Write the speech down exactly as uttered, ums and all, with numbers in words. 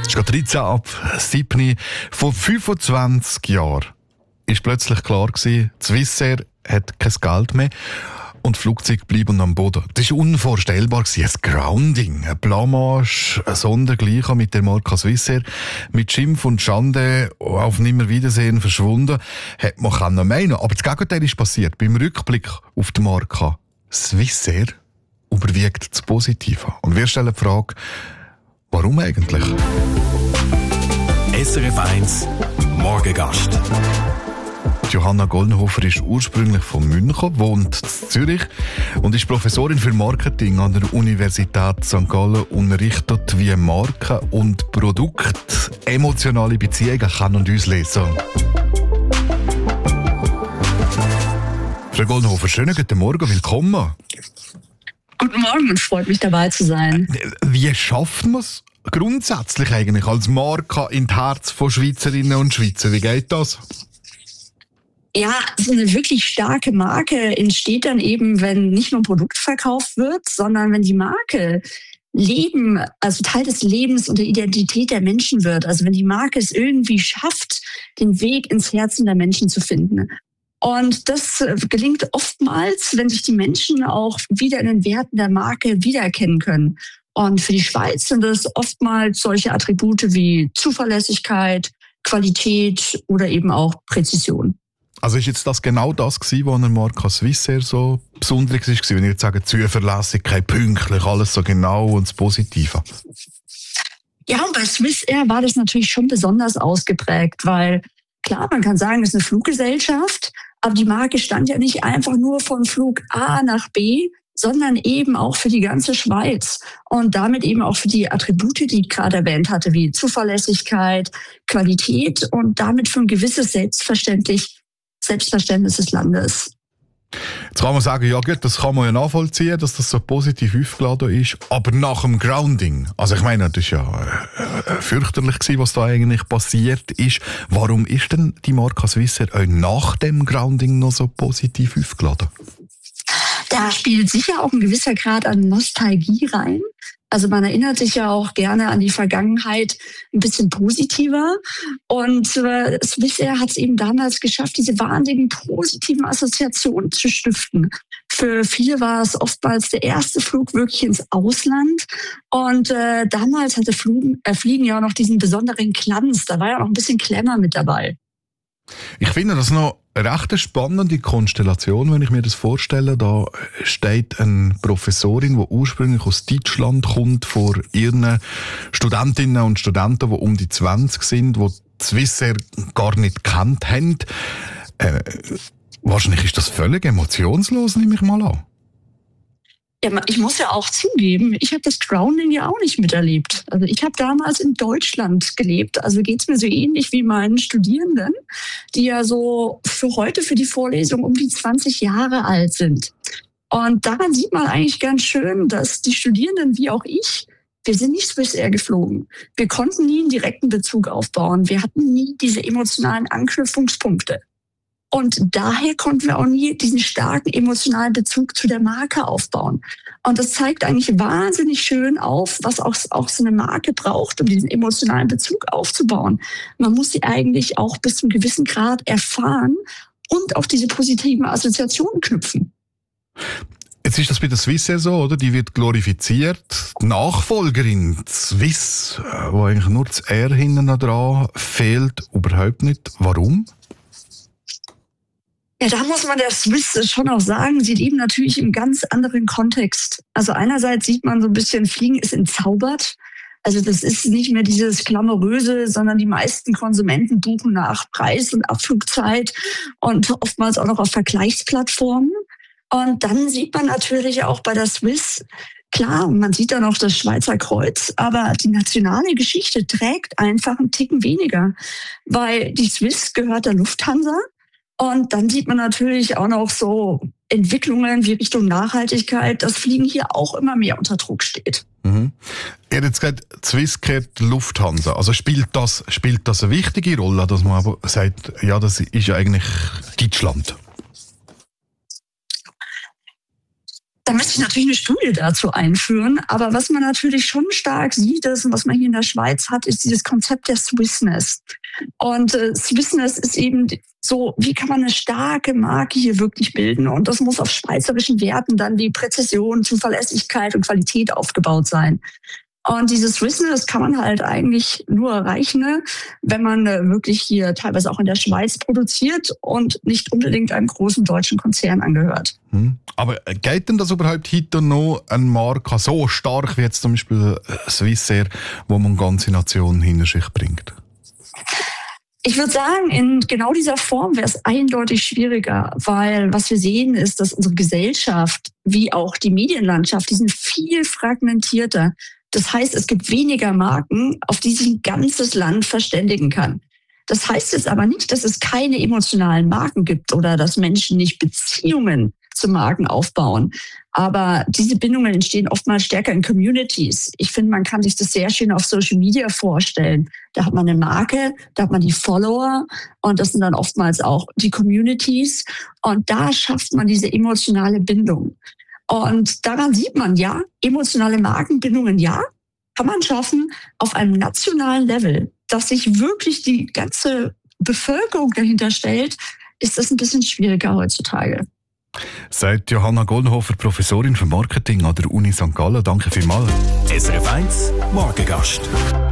Es ist dreizehn ab sieben. Vor fünfundzwanzig Jahren war plötzlich klar gewesen, Swissair hat kein Geld mehr und die Flugzeuge bleiben am Boden. Das war unvorstellbar gewesen. Ein Grounding, ein Blamage, ein Sondergleichen mit der Marke Swissair. Mit Schimpf und Schande auf Nimmerwiedersehen verschwunden, hätte man können meinen. Aber das Gegenteil ist passiert. Beim Rückblick auf die Marke Swissair überwiegt das Positive. Und wir stellen die Frage, warum eigentlich? S R F eins Morgengast. Johanna Goldenhofer ist ursprünglich von München, wohnt in Zürich und ist Professorin für Marketing an der Universität Sankt Gallen, unterrichtet, wie Marken und Produkte emotionale Beziehungen kann und uns lesen. Frau Goldenhofer, schönen guten Morgen, willkommen. Guten Morgen, es freut mich, dabei zu sein. Wie schafft man es grundsätzlich eigentlich als Marke in das Herz von Schweizerinnen und Schweizer? Wie geht das? Ja, so eine wirklich starke Marke entsteht dann eben, wenn nicht nur ein Produkt verkauft wird, sondern wenn die Marke Leben, also Teil des Lebens und der Identität der Menschen wird. Also wenn die Marke es irgendwie schafft, den Weg ins Herzen der Menschen zu finden. Und das gelingt oftmals, wenn sich die Menschen auch wieder in den Werten der Marke wiedererkennen können. Und für die Schweiz sind es oftmals solche Attribute wie Zuverlässigkeit, Qualität oder eben auch Präzision. Also ist jetzt das genau das gewesen, was an der Marke Swissair so besonders war? Wenn ich jetzt sage, Zuverlässigkeit, pünktlich, alles so genau und das Positive. Ja, und bei Swissair war das natürlich schon besonders ausgeprägt, weil klar, man kann sagen, es ist eine Fluggesellschaft, aber die Marke stand ja nicht einfach nur von Flug A nach B, sondern eben auch für die ganze Schweiz und damit eben auch für die Attribute, die ich gerade erwähnt hatte, wie Zuverlässigkeit, Qualität und damit für ein gewisses Selbstverständlich, Selbstverständnis des Landes. Jetzt kann man sagen, ja gut, das kann man ja nachvollziehen, dass das so positiv aufgeladen ist, aber nach dem Grounding, also ich meine, das ist ja äh, fürchterlich gewesen, was da eigentlich passiert ist. Warum ist denn die Marke Swissair auch nach dem Grounding noch so positiv aufgeladen? Da spielt sicher auch ein gewisser Grad an Nostalgie rein. Also man erinnert sich ja auch gerne an die Vergangenheit ein bisschen positiver. Und äh, Swissair hat es eben damals geschafft, diese wahnsinnigen positiven Assoziationen zu stiften. Für viele war es oftmals der erste Flug wirklich ins Ausland. Und äh, damals hatte Fliegen, äh, Fliegen ja auch noch diesen besonderen Glanz. Da war ja auch ein bisschen Glamour mit dabei. Ich finde das noch eine recht spannende Konstellation, wenn ich mir das vorstelle. Da steht eine Professorin, die ursprünglich aus Deutschland kommt, vor ihren Studentinnen und Studenten, die um die zwanzig sind, die Swissair gar nicht gekannt haben. Äh, wahrscheinlich ist das völlig emotionslos, nehme ich mal an. Ja, ich muss ja auch zugeben, ich habe das Grounding ja auch nicht miterlebt. Also ich habe damals in Deutschland gelebt. Also geht's mir so ähnlich wie meinen Studierenden, die ja so für heute, für die Vorlesung um die zwanzig Jahre alt sind. Und daran sieht man eigentlich ganz schön, dass die Studierenden wie auch ich, wir sind nicht Swissair geflogen. Wir konnten nie einen direkten Bezug aufbauen. Wir hatten nie diese emotionalen Anknüpfungspunkte. Und daher konnten wir auch nie diesen starken emotionalen Bezug zu der Marke aufbauen. Und das zeigt eigentlich wahnsinnig schön auf, was auch, auch so eine Marke braucht, um diesen emotionalen Bezug aufzubauen. Man muss sie eigentlich auch bis zu einem gewissen Grad erfahren und auf diese positiven Assoziationen knüpfen. Jetzt ist das bei der Swissair so, oder? Die wird glorifiziert. Die Nachfolgerin, die Swiss, wo eigentlich nur das R hinten dran fehlt, überhaupt nicht. Warum? Ja, da muss man der Swiss schon auch sagen, sieht eben natürlich im ganz anderen Kontext. Also einerseits sieht man so ein bisschen, Fliegen ist entzaubert. Also das ist nicht mehr dieses Glamouröse, sondern die meisten Konsumenten buchen nach Preis und Abflugzeit und oftmals auch noch auf Vergleichsplattformen. Und dann sieht man natürlich auch bei der Swiss, klar, man sieht dann auch das Schweizer Kreuz, aber die nationale Geschichte trägt einfach einen Ticken weniger, weil die Swiss gehört der Lufthansa. Und dann sieht man natürlich auch noch so Entwicklungen wie Richtung Nachhaltigkeit, dass Fliegen hier auch immer mehr unter Druck steht. Mhm. Ihr habt jetzt gesagt, Swiss gehört Lufthansa. Also spielt das, spielt das eine wichtige Rolle, dass man aber sagt, ja, das ist ja eigentlich Deutschland? Da müsste ich natürlich eine Studie dazu einführen. Aber was man natürlich schon stark sieht, ist, und was man hier in der Schweiz hat, ist dieses Konzept der Swissness. Und äh, Swissness ist eben so, wie kann man eine starke Marke hier wirklich bilden? Und das muss auf schweizerischen Werten dann wie Präzision, Zuverlässigkeit und Qualität aufgebaut sein. Und dieses Swissness kann man halt eigentlich nur erreichen, ne, wenn man äh, wirklich hier teilweise auch in der Schweiz produziert und nicht unbedingt einem großen deutschen Konzern angehört. Hm. Aber geht denn das überhaupt heute noch eine Marke so stark wie jetzt zum Beispiel Swissair, wo man ganze Nationen hinter sich bringt? Ich würde sagen, in genau dieser Form wäre es eindeutig schwieriger, weil was wir sehen ist, dass unsere Gesellschaft wie auch die Medienlandschaft, die sind viel fragmentierter. Das heißt, es gibt weniger Marken, auf die sich ein ganzes Land verständigen kann. Das heißt jetzt aber nicht, dass es keine emotionalen Marken gibt oder dass Menschen nicht Beziehungen zu Marken aufbauen. Aber diese Bindungen entstehen oftmals stärker in Communities. Ich finde, man kann sich das sehr schön auf Social Media vorstellen. Da hat man eine Marke, da hat man die Follower und das sind dann oftmals auch die Communities. Und da schafft man diese emotionale Bindung. Und daran sieht man, ja, emotionale Markenbindungen, ja, kann man schaffen auf einem nationalen Level, dass sich wirklich die ganze Bevölkerung dahinter stellt, ist das ein bisschen schwieriger heutzutage. Sagt Johanna Goldenhofer, Professorin für Marketing an der Uni Sankt Gallen. Danke vielmals. S R F eins Morgengast.